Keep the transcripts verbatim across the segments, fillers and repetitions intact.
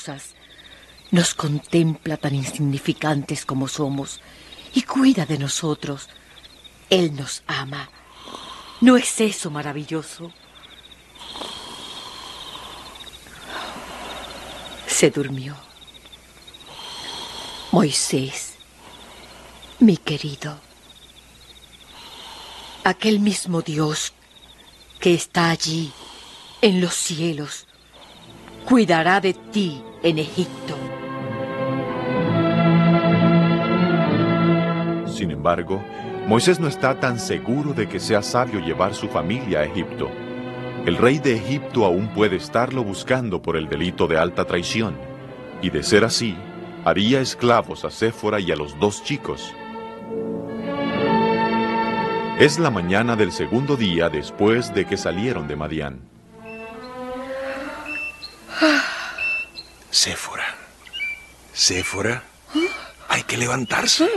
cosas. Nos contempla tan insignificantes como somos y cuida de nosotros. Él nos ama. ¿No es eso maravilloso? Se durmió. Moisés, mi querido, aquel mismo Dios que está allí en los cielos cuidará de ti en Egipto. Sin embargo, Moisés no está tan seguro de que sea sabio llevar su familia a Egipto. El rey de Egipto aún puede estarlo buscando por el delito de alta traición, y de ser así, haría esclavos a Séfora y a los dos chicos. Es la mañana del segundo día después de que salieron de Madián. Séfora. Séfora. Hay que levantarse.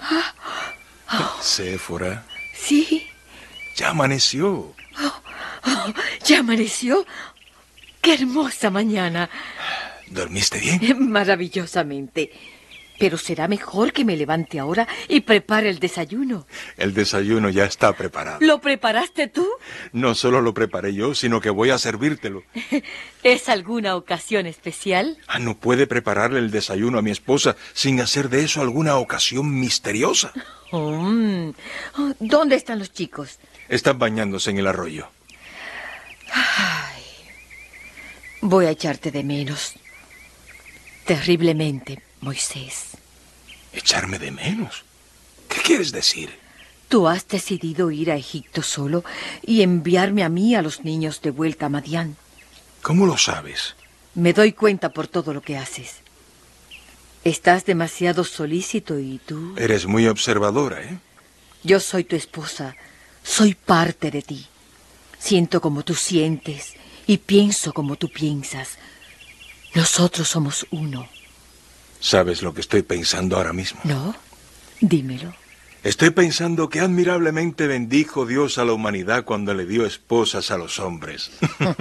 Séfora. Sí. Ya amaneció. Oh, oh, ¿ya amaneció? ¡Qué hermosa mañana! ¿Dormiste bien? Maravillosamente. Pero será mejor que me levante ahora y prepare el desayuno. El desayuno ya está preparado. ¿Lo preparaste tú? No solo lo preparé yo, sino que voy a servírtelo. ¿Es alguna ocasión especial? Ah, no puede prepararle el desayuno a mi esposa sin hacer de eso alguna ocasión misteriosa. Oh, ¿dónde están los chicos? Están bañándose en el arroyo. Ay, voy a echarte de menos. Terriblemente, Moisés. ¿Echarme de menos? ¿Qué quieres decir? Tú has decidido ir a Egipto solo y enviarme a mí a los niños de vuelta a Madián. ¿Cómo lo sabes? Me doy cuenta por todo lo que haces. Estás demasiado solícito y tú... Eres muy observadora, ¿eh? Yo soy tu esposa. Soy parte de ti. Siento como tú sientes y pienso como tú piensas. Nosotros somos uno. ¿Sabes lo que estoy pensando ahora mismo? ¿No? Dímelo. Estoy pensando que admirablemente bendijo Dios a la humanidad cuando le dio esposas a los hombres.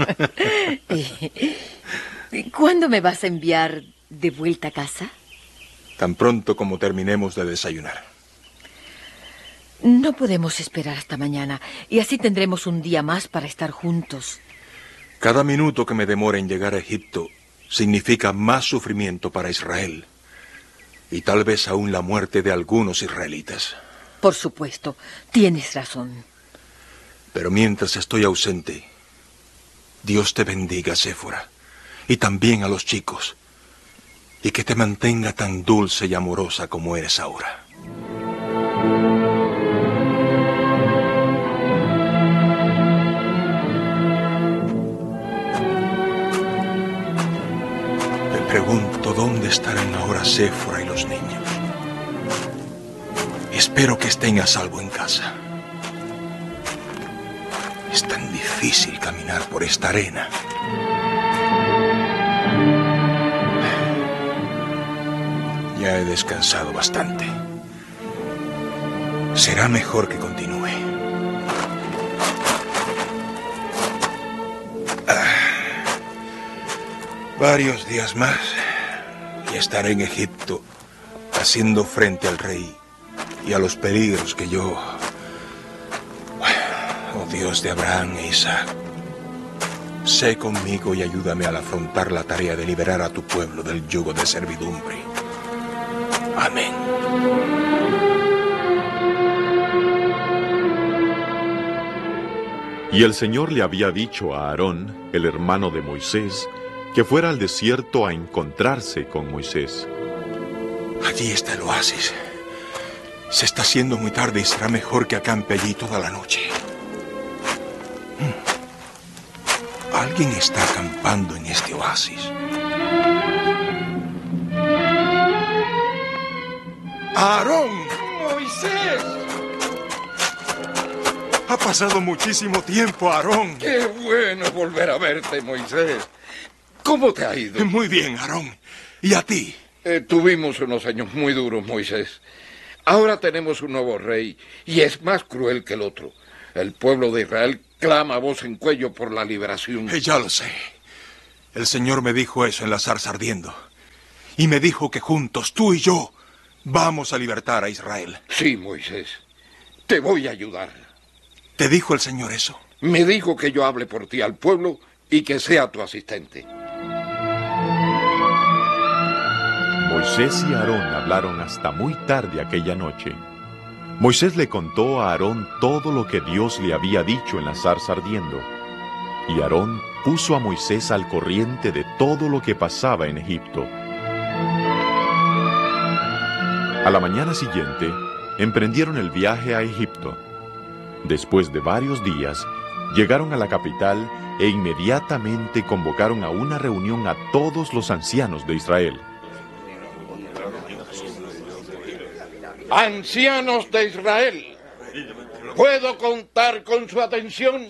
¿Cuándo me vas a enviar de vuelta a casa? Tan pronto como terminemos de desayunar. No podemos esperar hasta mañana, y así tendremos un día más para estar juntos. Cada minuto que me demore en llegar a Egipto significa más sufrimiento para Israel, y tal vez aún la muerte de algunos israelitas. Por supuesto, tienes razón. Pero mientras estoy ausente, Dios te bendiga, Séfora, y también a los chicos, y que te mantenga tan dulce y amorosa como eres ahora. Me pregunto dónde estarán ahora Séfora y los niños. Espero que estén a salvo en casa. Es tan difícil caminar por esta arena. Ya he descansado bastante. Será mejor que continúe. Ah, varios días más y estaré en Egipto haciendo frente al rey y a los peligros que yo, oh Dios de Abraham e Isaac, sé conmigo y ayúdame al afrontar la tarea de liberar a tu pueblo del yugo de servidumbre. Amén. Y el Señor le había dicho a Aarón, el hermano de Moisés, que fuera al desierto a encontrarse con Moisés. Allí está el oasis. Se está haciendo muy tarde y será mejor que acampe allí toda la noche. Hmm. Alguien está acampando en este oasis. ¡Aarón! ¡Moisés! Ha pasado muchísimo tiempo, Aarón. ¡Qué bueno volver a verte, Moisés! ¿Cómo te ha ido? Muy bien, Aarón. ¿Y a ti? Eh, tuvimos unos años muy duros, Moisés. Ahora tenemos un nuevo rey y es más cruel que el otro. El pueblo de Israel clama a voz en cuello por la liberación. Eh, ya lo sé. El Señor me dijo eso en la zarza ardiendo. Y me dijo que juntos, tú y yo, vamos a libertar a Israel. Sí, Moisés. Te voy a ayudar. ¿Te dijo el Señor eso? Me dijo que yo hable por ti al pueblo y que sea tu asistente. Moisés y Aarón hablaron hasta muy tarde aquella noche. Moisés le contó a Aarón todo lo que Dios le había dicho en la zarza ardiendo. Y Aarón puso a Moisés al corriente de todo lo que pasaba en Egipto. A la mañana siguiente, emprendieron el viaje a Egipto. Después de varios días, llegaron a la capital e inmediatamente convocaron a una reunión a todos los ancianos de Israel. Ancianos de Israel, ¿puedo contar con su atención?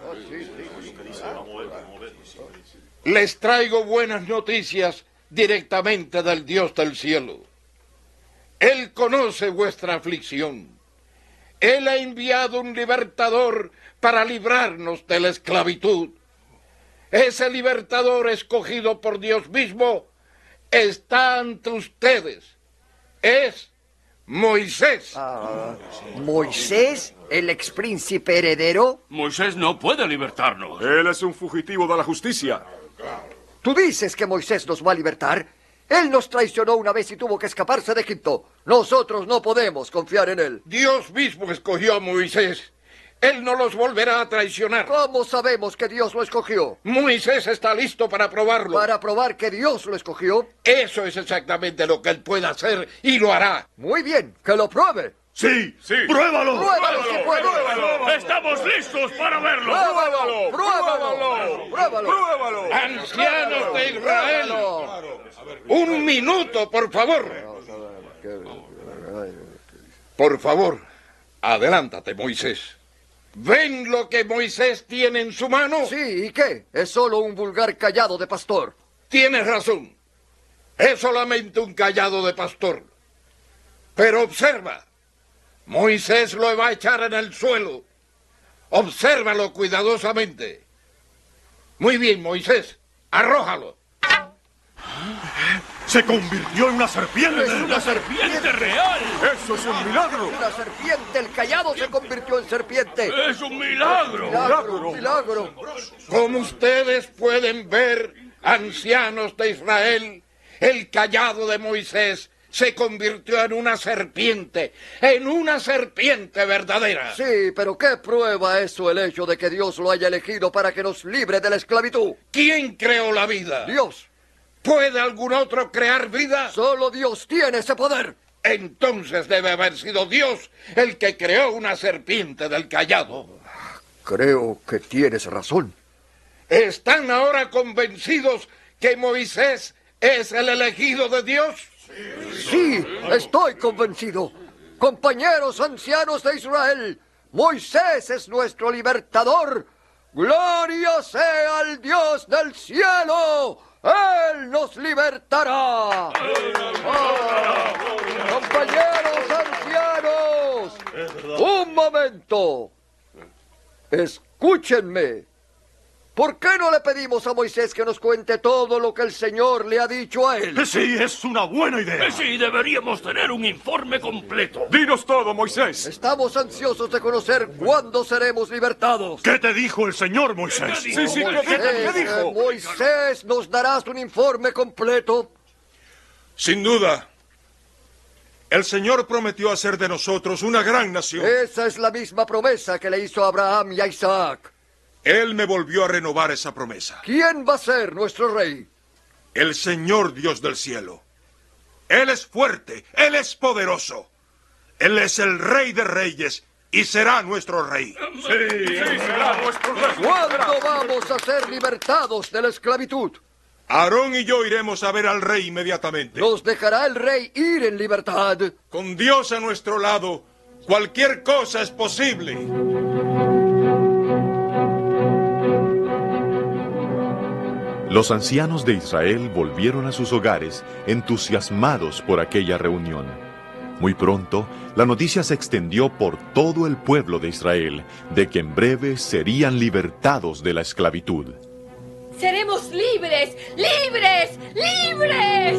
Les traigo buenas noticias directamente del Dios del cielo. Él conoce vuestra aflicción. Él ha enviado un libertador para librarnos de la esclavitud. Ese libertador escogido por Dios mismo está ante ustedes. Es Moisés. Ah, ¿Moisés, el expríncipe heredero? Moisés no puede libertarnos. Él es un fugitivo de la justicia. ¿Tú dices que Moisés nos va a libertar? Él nos traicionó una vez y tuvo que escaparse de Egipto. Nosotros no podemos confiar en él. Dios mismo escogió a Moisés. Él no los volverá a traicionar. ¿Cómo sabemos que Dios lo escogió? Moisés está listo para probarlo. ¿Para probar que Dios lo escogió? Eso es exactamente lo que él puede hacer y lo hará. Muy bien, que lo pruebe. Sí, sí. ¡Pruébalo! ¡Pruébalo si puede! ¡Pruébalo! ¡Estamos listos para verlo! ¡Pruébalo! ¡Pruébalo! ¡Pruébalo! ¡Pruébalo! Ancianos de Israel, un minuto, por favor. Por favor, adelántate, Moisés. ¿Ven lo que Moisés tiene en su mano? Sí, ¿y qué? Es solo un vulgar cayado de pastor. Tienes razón. Es solamente un cayado de pastor. Pero observa. Moisés lo va a echar en el suelo. Obsérvalo cuidadosamente. Muy bien, Moisés. Arrójalo. ¡Se convirtió en una serpiente! ¡Es una ¡Serpiente real! ¡Eso es un milagro! Una serpiente, el callado se convirtió en serpiente. ¡Es un milagro! Milagro, milagro. Como ustedes pueden ver, ancianos de Israel, el cayado de Moisés se convirtió en una serpiente, en una serpiente verdadera. Sí, pero ¿qué prueba eso el hecho de que Dios lo haya elegido para que nos libre de la esclavitud? ¿Quién creó la vida? Dios. ¿Puede algún otro crear vida? Solo Dios tiene ese poder. Entonces debe haber sido Dios el que creó una serpiente del cayado. Creo que tienes razón. ¿Están ahora convencidos que Moisés es el elegido de Dios? Sí, estoy convencido. Compañeros ancianos de Israel, Moisés es nuestro libertador. ¡Gloria sea al Dios del cielo! ¡Él nos libertará! ¡Ah! ¡Compañeros ancianos! ¡Un momento! Escúchenme. ¿Por qué no le pedimos a Moisés que nos cuente todo lo que el Señor le ha dicho a él? Sí, es una buena idea. Sí, deberíamos tener un informe completo. Dinos todo, Moisés. Estamos ansiosos de conocer cuándo seremos libertados. ¿Qué te dijo el Señor, Moisés? ¿Qué dijo? Sí, sí, ¿qué, qué, Moisés, qué dijo? eh, Moisés, ¿nos darás un informe completo? Sin duda. El Señor prometió hacer de nosotros una gran nación. Esa es la misma promesa que le hizo a Abraham y a Isaac. Él me volvió a renovar esa promesa. ¿Quién va a ser nuestro rey? El Señor Dios del cielo. Él es fuerte, Él es poderoso. Él es el Rey de Reyes y será nuestro Rey. Sí, sí, será nuestro rey. ¿Cuándo vamos a ser libertados de la esclavitud? Aarón y yo iremos a ver al Rey inmediatamente. ¿Nos dejará el rey ir en libertad? Con Dios a nuestro lado, cualquier cosa es posible. Los ancianos de Israel volvieron a sus hogares entusiasmados por aquella reunión. Muy pronto, la noticia se extendió por todo el pueblo de Israel de que en breve serían libertados de la esclavitud. Seremos libres, libres, libres.